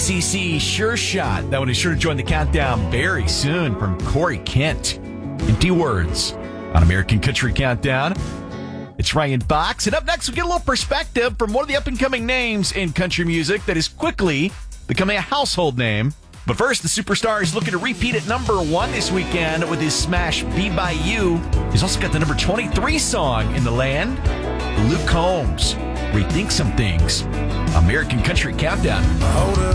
CC Sure Shot. That one is sure to join the countdown very soon from Corey Kent. Empty Words on American Country Countdown. It's Ryan Fox. And up next, we get a little perspective from one of the up-and-coming names in country music that is quickly becoming a household name. But first, the superstar is looking to repeat at number 1 this weekend with his smash Be By You. He's also got the number 23 song in the land. Luke Combs, Rethink Some Things. American Country Countdown.